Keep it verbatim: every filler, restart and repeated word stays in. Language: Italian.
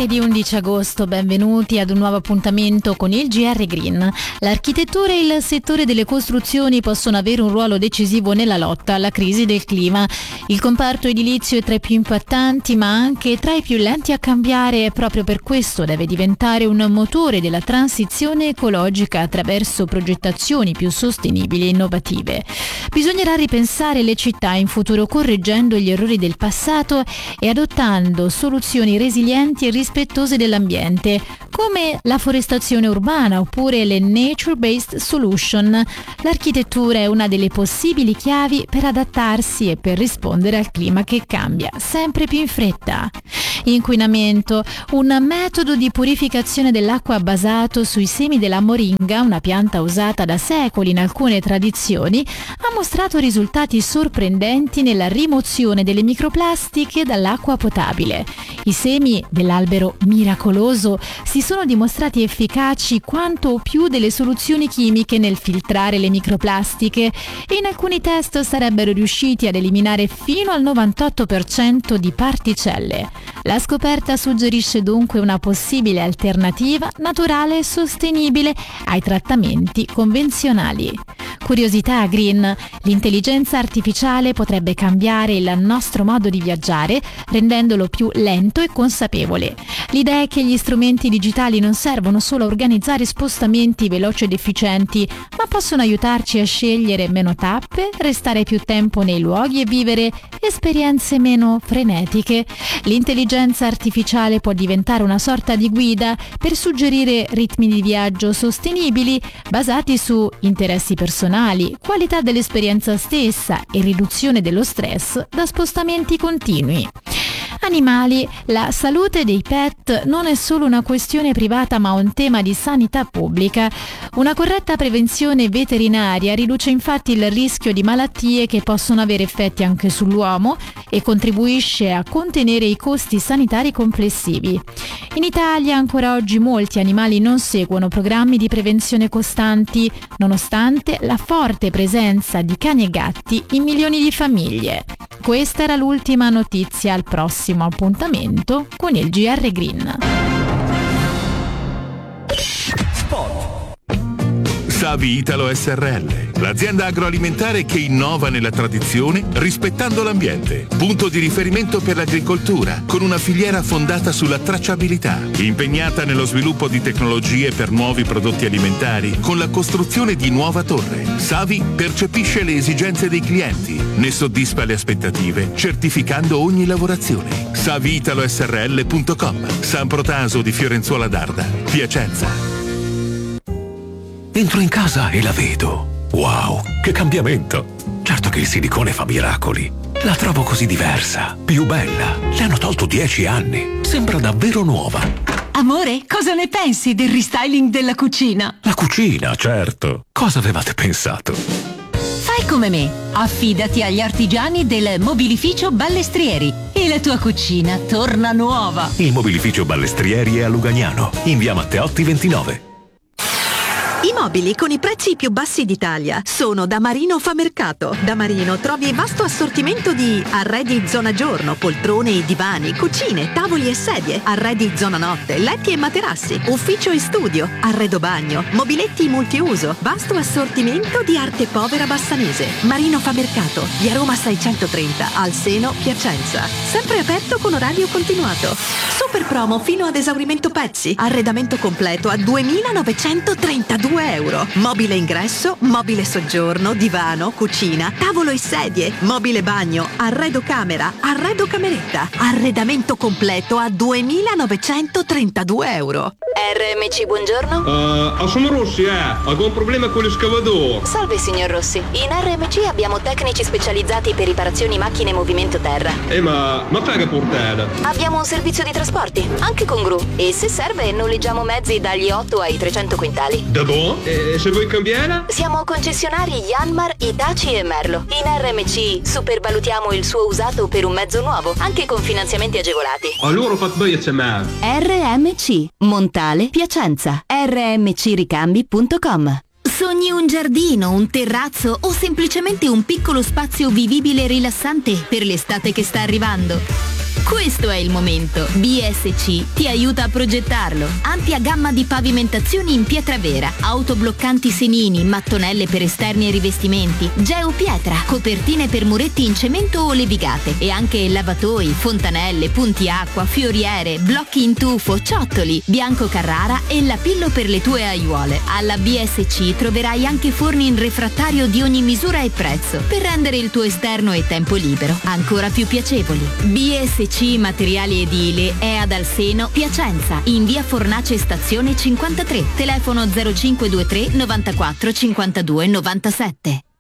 martedì undici agosto, benvenuti ad un nuovo appuntamento con il G R Green. L'architettura e il settore delle costruzioni possono avere un ruolo decisivo nella lotta alla crisi del clima. Il comparto edilizio è tra i più impattanti, ma anche tra i più lenti a cambiare, e proprio per questo deve diventare un motore della transizione ecologica attraverso progettazioni più sostenibili e innovative. Bisognerà ripensare le città in futuro correggendo gli errori del passato e adottando soluzioni resilienti e rispettose dell'ambiente, come la forestazione urbana oppure le nature-based solution. L'architettura è una delle possibili chiavi per adattarsi e per rispondere al clima che cambia sempre più in fretta. Inquinamento, un metodo di purificazione dell'acqua basato sui semi della moringa, una pianta usata da secoli in alcune tradizioni, ha mostrato risultati sorprendenti nella rimozione delle microplastiche dall'acqua potabile. I semi dell'albero miracoloso si sono dimostrati efficaci quanto o più delle soluzioni chimiche nel filtrare le microplastiche e in alcuni test sarebbero riusciti ad eliminare fino al novantotto per cento di particelle. La scoperta suggerisce dunque una possibile alternativa naturale e sostenibile ai trattamenti convenzionali. Curiosità green: l'intelligenza artificiale potrebbe cambiare il nostro modo di viaggiare, rendendolo più lento e consapevole. L'idea è che gli strumenti digitali non servono solo a organizzare spostamenti veloci ed efficienti, ma possono aiutarci a scegliere meno tappe, restare più tempo nei luoghi e vivere esperienze meno frenetiche. L'intelligenza artificiale può diventare una sorta di guida per suggerire ritmi di viaggio sostenibili basati su interessi personali, qualità dell'esperienza stessa e riduzione dello stress da spostamenti continui. Animali, la salute dei pet non è solo una questione privata ma un tema di sanità pubblica. Una corretta prevenzione veterinaria riduce infatti il rischio di malattie che possono avere effetti anche sull'uomo e contribuisce a contenere i costi sanitari complessivi. In Italia ancora oggi molti animali non seguono programmi di prevenzione costanti, nonostante la forte presenza di cani e gatti in milioni di famiglie. Questa era l'ultima notizia, al prossimo appuntamento con il G R Green. Spot. Savi Italo S R L, l'azienda agroalimentare che innova nella tradizione rispettando l'ambiente. Punto di riferimento per l'agricoltura, con una filiera fondata sulla tracciabilità, impegnata nello sviluppo di tecnologie per nuovi prodotti alimentari, con la costruzione di nuova torre. Savi percepisce le esigenze dei clienti, ne soddisfa le aspettative, certificando ogni lavorazione. Savi Italo S R L punto com, San Protaso di Fiorenzuola d'Arda, Piacenza. Entro in casa e la vedo. Wow, che cambiamento! Certo che il silicone fa miracoli. La trovo così diversa, più bella. Le hanno tolto dieci anni. Sembra davvero nuova. Amore, cosa ne pensi del restyling della cucina? La cucina, certo. Cosa avevate pensato? Fai come me. Affidati agli artigiani del Mobilificio Ballestrieri e la tua cucina torna nuova. Il Mobilificio Ballestrieri è a Lugagnano, in via Matteotti ventinove. I mobili con i prezzi più bassi d'Italia sono da Marino Famercato. Da Marino trovi vasto assortimento di arredi zona giorno, poltrone e divani, cucine, tavoli e sedie, arredi zona notte, letti e materassi, ufficio e studio, arredo bagno, mobiletti multiuso, vasto assortimento di arte povera bassanese. Marino Famercato, via Roma seicentotrenta, al Seno, Piacenza. Sempre aperto con orario continuato. Super promo fino ad esaurimento pezzi. Arredamento completo a duemilanovecentotrentadue euro. Mobile ingresso, mobile soggiorno, divano, cucina, tavolo e sedie, mobile bagno, arredo camera, arredo cameretta. Arredamento completo a duemilanovecentotrentadue euro. R M C, buongiorno. Uh, sono Rossi, eh. Ho un problema con l'escavatore. Salve, signor Rossi. In R M C abbiamo tecnici specializzati per riparazioni macchine e movimento terra. Eh, ma, ma paga portata. Abbiamo un servizio di trasporti, anche con gru. E se serve, noleggiamo mezzi dagli otto ai trecento quintali. Da boh? E se vuoi cambiare? Siamo concessionari Yanmar, Hitachi e Merlo. In R M C supervalutiamo il suo usato per un mezzo nuovo, anche con finanziamenti agevolati. Allora fate bene a me. R M C, Montale, Piacenza. R M C ricambi punto com. Sogni un giardino, un terrazzo o semplicemente un piccolo spazio vivibile e rilassante per l'estate che sta arrivando? Questo è il momento. B S C ti aiuta a progettarlo. Ampia gamma di pavimentazioni in pietra vera, autobloccanti senini, mattonelle per esterni e rivestimenti, geopietra, copertine per muretti in cemento o levigate e anche lavatoi, fontanelle, punti acqua, fioriere, blocchi in tufo, ciottoli, Bianco Carrara e Lapillo per le tue aiuole. Alla B S C troverai anche forni in refrattario di ogni misura e prezzo per rendere il tuo esterno e tempo libero ancora più piacevoli. B S C Materiali Edili è ad Alseno, Piacenza, in via Fornace Stazione cinquantatré, telefono zero cinque due tre novantaquattro cinquantadue novantasette.